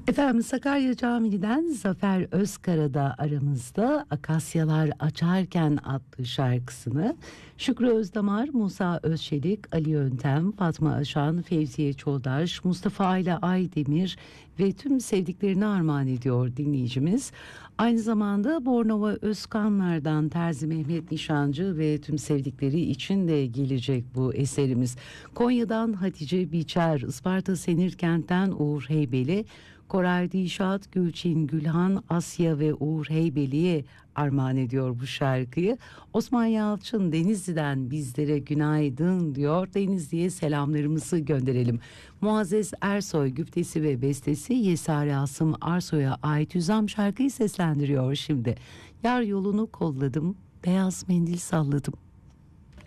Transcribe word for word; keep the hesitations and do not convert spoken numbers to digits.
Efendim Sakarya Camii'den Zafer Özkara da aramızda Akasyalar Açarken adlı şarkısını Şükrü Özdamar, Musa Özçelik, Ali Yöntem, Fatma Aşan, Fevziye Çoldaş, Mustafa Ayla Aydemir ve tüm sevdiklerini armağan ediyor dinleyicimiz. Aynı zamanda Bornova Özkanlar'dan Terzi Mehmet Nişancı ve tüm sevdikleri için de gelecek bu eserimiz. Konya'dan Hatice Biçer, Isparta Senirkent'ten Uğur Heybeli, Koray Dişat, Gülçin Gülhan, Asya ve Uğur Heybeli'ye armağan ediyor bu şarkıyı. Osman Yalçın Denizli'den bizlere günaydın diyor. Denizli'ye selamlarımızı gönderelim. Muazzez Ersoy güftesi ve bestesi Yesari Asım Arsoy'a ait Hüzam şarkıyı seslendiriyor şimdi. Yar yolunu kolladım, beyaz mendil salladım.